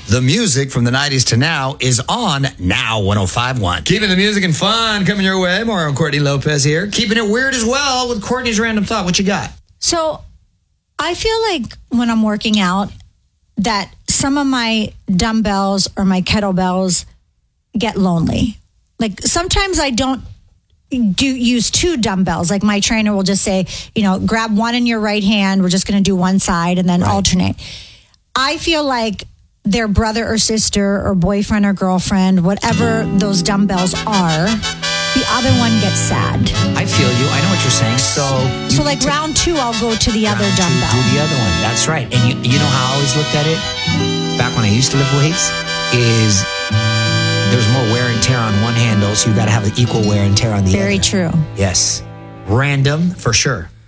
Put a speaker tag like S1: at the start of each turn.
S1: The music from the 90s to now is on Now 105.1. Keeping the music and fun coming your way. More on Courtney Lopez here. Keeping it weird as well with Courtney's Random Thought. What you got?
S2: So I feel like when I'm working out that some of my dumbbells or my kettlebells get lonely. Like sometimes I don't use two dumbbells. Like my trainer will just say, grab one in your right hand. We're just going to do one side and then alternate. I feel like their brother or sister or boyfriend or girlfriend, whatever those dumbbells are, the other one gets sad.
S1: I feel you. I know what you're saying.
S2: So like round two, I'll go to the other dumbbell.
S1: Do the other one. That's right. And you know how I always looked at it? Back when I used to lift weights, is there's more wear and tear on one handle, so you got to have the equal wear and tear on the other.
S2: Very true.
S1: Yes. Random, for sure.